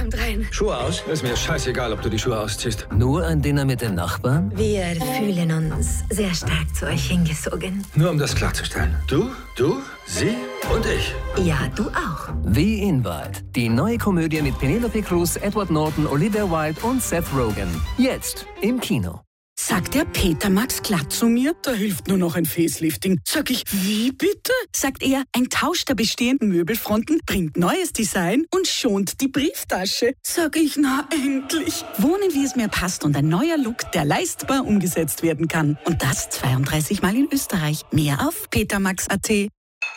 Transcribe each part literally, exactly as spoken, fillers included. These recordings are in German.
kommt rein. Schuhe aus? Ist mir scheißegal, ob du die Schuhe ausziehst. Nur ein Dinner mit den Nachbarn? Wir fühlen uns sehr stark zu euch hingezogen. Nur um das klarzustellen. Du, du, sie und ich. Ja, du auch. Wie Invite. Die neue Komödie mit Penelope Cruz, Edward Norton, Olivia Wilde und Seth Rogen. Jetzt im Kino. Sagt der Peter Max glatt zu mir, da hilft nur noch ein Facelifting. Sag ich, wie bitte? Sagt er, ein Tausch der bestehenden Möbelfronten bringt neues Design und schont die Brieftasche. Sag ich, na endlich. Wohnen, wie es mir passt und ein neuer Look, der leistbar umgesetzt werden kann. Und das zweiunddreißig Mal in Österreich. Mehr auf petermax punkt at.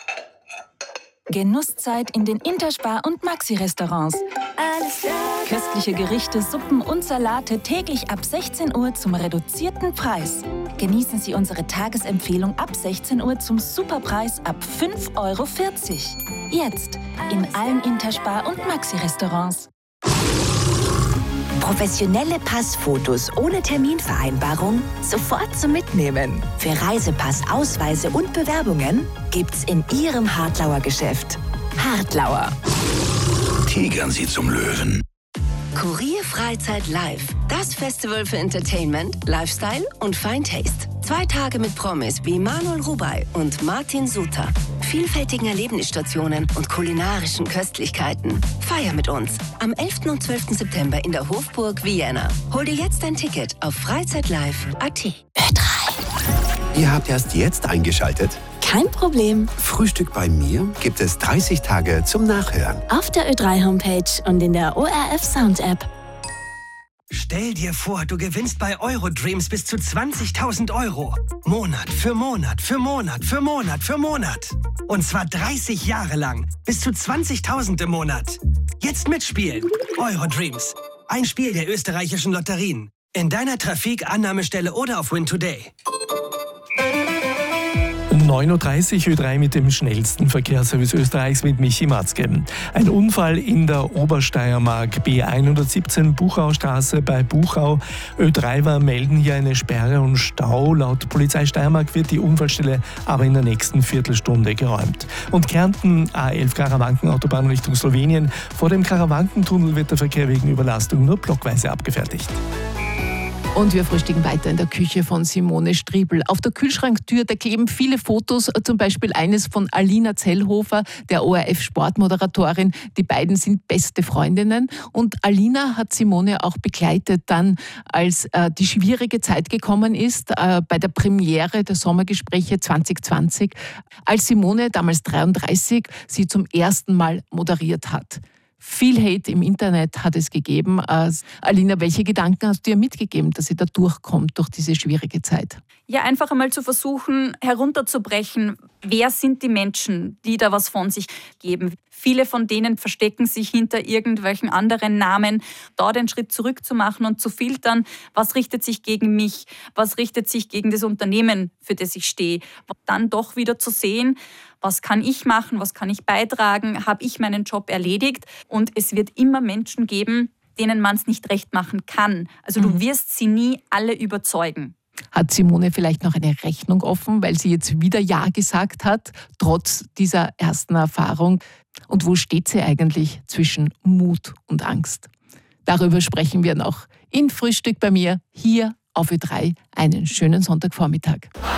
Genusszeit in den Interspar- und Maxi-Restaurants. Köstliche Gerichte, Suppen und Salate täglich ab sechzehn Uhr zum reduzierten Preis. Genießen Sie unsere Tagesempfehlung ab sechzehn Uhr zum Superpreis ab fünf Euro vierzig. Jetzt in allen Interspar- und Maxi-Restaurants. Professionelle Passfotos ohne Terminvereinbarung sofort zum Mitnehmen. Für Reisepass, Ausweise und Bewerbungen gibt's in Ihrem Hartlauer Geschäft. Hartlauer. Tigern Sie zum Löwen. Kurier Freizeit Live. Das Festival für Entertainment, Lifestyle und Fine Taste. Zwei Tage mit Promis wie Manuel Rubey und Martin Suter. Vielfältigen Erlebnisstationen und kulinarischen Köstlichkeiten. Feier mit uns am elften und zwölften September in der Hofburg Vienna. Hol dir jetzt dein Ticket auf freizeitlive punkt at. Ö drei. Ihr habt erst jetzt eingeschaltet? Kein Problem. Frühstück bei mir gibt es dreißig Tage zum Nachhören. Auf der Ö drei Homepage und in der O R F Sound App. Stell dir vor, du gewinnst bei Eurodreams bis zu zwanzigtausend Euro. Monat für Monat für Monat für Monat für Monat. Und zwar dreißig Jahre lang. Bis zu zwanzigtausend im Monat. Jetzt mitspielen. Eurodreams. Ein Spiel der österreichischen Lotterien. In deiner Trafik, Annahmestelle oder auf Win Today. neun Uhr dreißig, Ö drei mit dem schnellsten Verkehrsservice Österreichs mit Michi Matzke. Ein Unfall in der Obersteiermark, B hundertsiebzehn Buchaustraße bei Buchau. Ö drei war melden hier eine Sperre und Stau. Laut Polizei Steiermark wird die Unfallstelle aber in der nächsten Viertelstunde geräumt. Und Kärnten, A elf Karawanken-Autobahn Richtung Slowenien. Vor dem Karawankentunnel wird der Verkehr wegen Überlastung nur blockweise abgefertigt. Und wir frühstücken weiter in der Küche von Simone Striebel. Auf der Kühlschranktür, da kleben viele Fotos, zum Beispiel eines von Alina Zellhofer, der O R F-Sportmoderatorin. Die beiden sind beste Freundinnen. Und Alina hat Simone auch begleitet dann, als äh, die schwierige Zeit gekommen ist, äh, bei der Premiere der Sommergespräche zwanzig zwanzig, als Simone, damals dreiunddreißig, sie zum ersten Mal moderiert hat. Viel Hate im Internet hat es gegeben. Äh, Alina, welche Gedanken hast du ihr mitgegeben, dass sie da durchkommt durch diese schwierige Zeit? Ja, einfach einmal zu versuchen, herunterzubrechen. Wer sind die Menschen, die da was von sich geben? Viele von denen verstecken sich hinter irgendwelchen anderen Namen. Da den Schritt zurück zu machen und zu filtern, was richtet sich gegen mich, was richtet sich gegen das Unternehmen, für das ich stehe. Dann doch wieder zu sehen, was kann ich machen, was kann ich beitragen, habe ich meinen Job erledigt. Und es wird immer Menschen geben, denen man es nicht recht machen kann. Also du wirst sie nie alle überzeugen. Hat Simone vielleicht noch eine Rechnung offen, weil sie jetzt wieder Ja gesagt hat, trotz dieser ersten Erfahrung? Und wo steht sie eigentlich zwischen Mut und Angst? Darüber sprechen wir noch in Frühstück bei mir hier auf Ö drei. Einen schönen Sonntagvormittag.